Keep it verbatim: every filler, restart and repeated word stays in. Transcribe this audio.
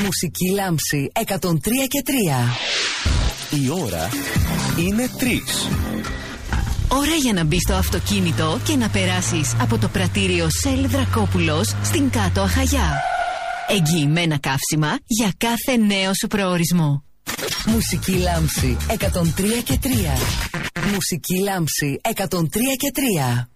Μουσική Λάμψη εκατόν τρία και τρία. Η ώρα είναι τρεις. Ώρα για να μπεις στο αυτοκίνητο και να περάσεις από το πρατήριο Shell Δρακόπουλος στην Κάτω Αχαγιά. Εγγυημένα καύσιμα για κάθε νέο σου προορισμό. Μουσική Λάμψη εκατόν τρία και τρία. Μουσική Λάμψη εκατόν τρία και τρία.